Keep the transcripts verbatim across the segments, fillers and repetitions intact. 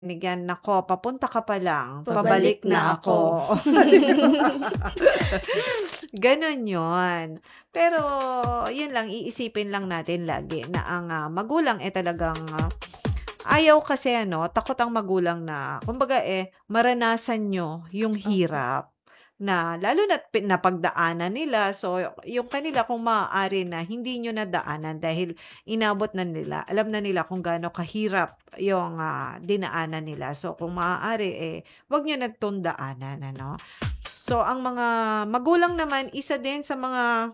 Binigyan, "Naku, papunta ka pa lang, Pabalik pabalik na na ako." ako." 'Di ba? Gano'n 'yun. Pero 'yun lang, iisipin lang natin lagi na ang, ah, magulang, eh, talagang, ah, ayaw kasi ano, takot ang magulang na kumbaga, eh, maranasan niyo yung Opo. hirap na lalo na't pi napagdaanan nila. So, yung kanila kung maaari na hindi niyo nadaanan dahil inabot na nila, alam na nila kung gaano kahirap yung, ah, dinaanan nila. So, kung maaari, eh, 'wag niyo na 'tong daanan, ano. So, ang mga magulang naman, isa din sa mga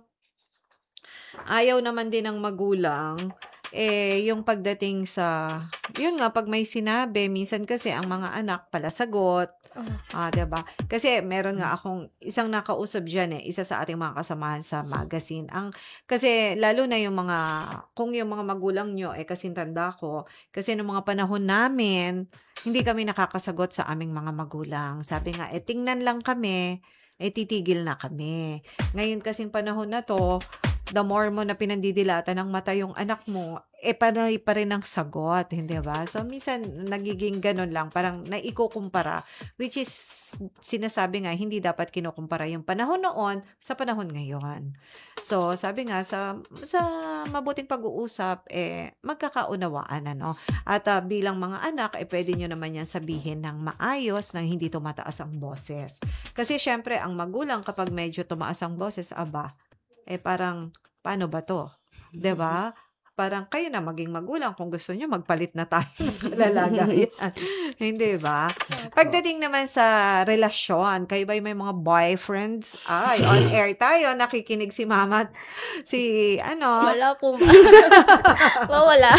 ayaw naman din ng magulang, eh, yung pagdating sa yun nga, 'pag may sinabi, minsan kasi ang mga anak palasagot, Opo. ah, 'di ba? Kasi meron nga akong isang nakausap diyan, eh, isa sa ating mga kasamahan sa magazine. Ang kasi lalo na yung mga kung yung mga magulang niyo, eh, kasing tanda ko, kasi nung mga panahon namin, hindi kami nakakasagot sa aming mga magulang. Sabi nga, eh, tingnan lang kami, eh, titigil na kami. Ngayon kasing panahon na 'to, the more mo na pinandidilatan ng mata yung anak mo, eh, panay pa rin ang sagot, hindi ba? So, minsan nagiging gano'n lang, parang naikukumpara, which is sinasabi nga hindi dapat kinukumpara yung panahon noon sa panahon ngayon. So, sabi nga sa sa mabuting pag-uusap, eh, magkakaunawaan, ano? At, ah, bilang mga anak, eh, puwede niyo naman 'yan sabihin ng maayos nang hindi tumataas ang boses. Kasi siyempre ang magulang kapag medyo tumaas ang boses, aba, eh, parang, "Paano ba 'to?" 'Di ba? Parang kayo na maging magulang kung gusto niyo magpalit na tayo ng kalalagayan, hindi ba? Opo. Pagdating naman sa relasyon, kayo ba'y may mga boyfriends? Ay, on air tayo, nakikinig si mama at si ano. Wala po. Mawala.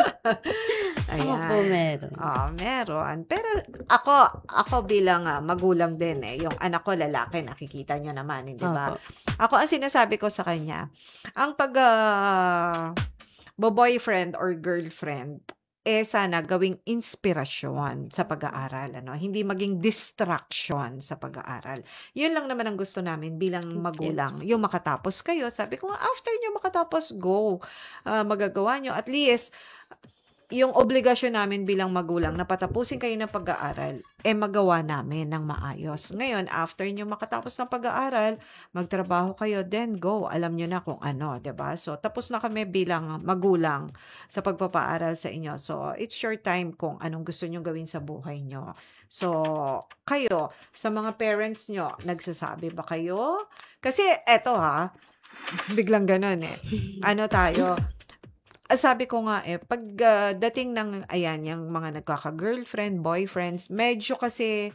Ako po Ayan. meron. Oo, meron. Pero ako ako bilang, ah, magulang din, eh, yung anak ko lalaki, nakikita niyo naman, hindi ba? Opo. Ako ang sinasabi ko sa kanya, ang pag, ah, bo-boyfriend or girlfriend, eh, sana gawing inspirasyon sa pag-aaral, ano, hindi maging distraction sa pag-aaral. Yun lang naman ang gusto namin bilang Yes magulang, po. yung makatapos kayo. Sabi ko nga, after niyo makatapos, go. Ah, magagawa niyo at least yung obligasyon namin bilang magulang na patapusin kayo ng pag-aaral, eh, magawa namin ng maayos. Ngayon, after niyo makatapos ng pag-aaral, magtrabaho kayo, then go. Alam niyo na kung ano, 'di ba? So, tapos na kami bilang magulang sa pagpapaaral sa inyo. So, it's your time kung anong gusto niyong gawin sa buhay niyo. So, kayo, sa mga parents niyo, nagsasabi ba kayo? Kasi eto, ha, biglang gano'n, eh. Ano tayo, ah, sabi ko nga, eh, 'pag, ah, dating ng ayan, yang mga nagkaka-girlfriend, boyfriends, medyo kasi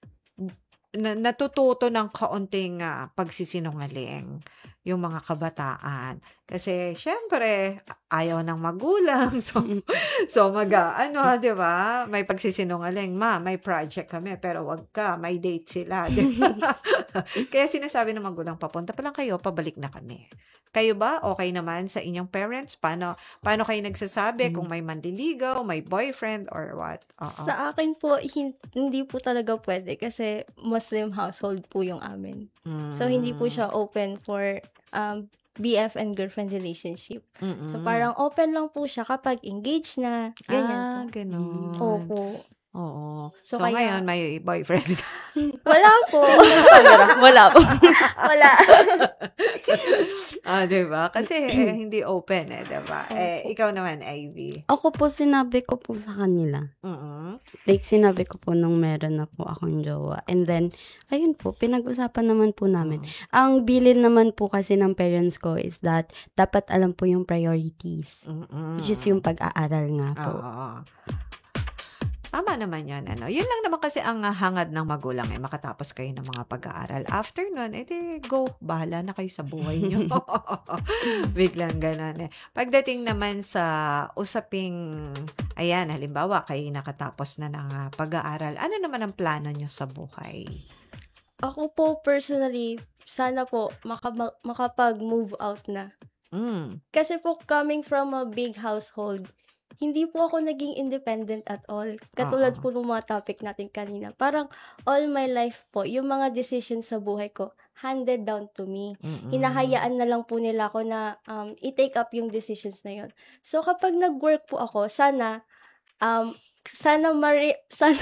na natututo ng kaunting, ah, pagsisinungaling yung mga kabataan. Kasi siyempre a ayaw ng magulang, so so mag-aano, 'di ba? May pagsisinungaling, "Ma, may project kami, pero 'wag ka, may date sila." 'Di ba? Kaya sinasabi ng magulang, "Papunta pa lang kayo, pabalik na kami." Kayo ba, okey naman sa inyong parents? Paano paano kayo nagsasabi kung Hmm. may manliligaw, may boyfriend or what? Oo. Sa akin po, hin hindi po talaga puwede kasi Muslim household po yung amin. So, hindi po Hmm. siya open for, um, B F and girlfriend relationship. So, Mm. parang open lang po siya kapag engaged na, ganyan Ah, po. gano'n. Opo. Oo. So, So, ngayon kaya may boyfriend ka? wala po. Wala po. Wala. Oh, 'di ba? Kasi, eh, hindi open, eh, 'di ba? Eh, Opo. ikaw naman, Ivy? Ako po, sinabi ko po sa kanila. Mm. Like, sinabi ko po nung meron na po akong jowa. And then, ayun po, pinag-usapan naman po namin. Mm. Ang bilin naman po kasi ng parents ko is that dapat alam po yung priorities, which is Mm. yung pag-aaral nga po. Oo. Tama naman 'yun, ano. 'Yun lang naman kasi ang, ah, hangad ng magulang, eh, makatapos kayo ng mga pag-aaral. After nun, eh, di go, bahala na kayo sa buhay niyo. Biglang gano'n, eh. Pagdating naman sa usaping ayan, halimbawa kayo'y nakatapos na ng, ah, pag-aaral, ano naman ang plano niyo sa buhay? Ako po, personally, sana po makama makapag-move out na. Hmm. Kasi po coming from a big household, hindi po ako naging independent at all. Katulad Oo. po nung mga topic natin kanina. Parang all my life po, yung mga decisions sa buhay ko, handed down to me. Mm. Hinahayaan na lang po nila ako na um, i-take up yung decisions na yun. So kapag nag-work po ako, sana um, sana mari sana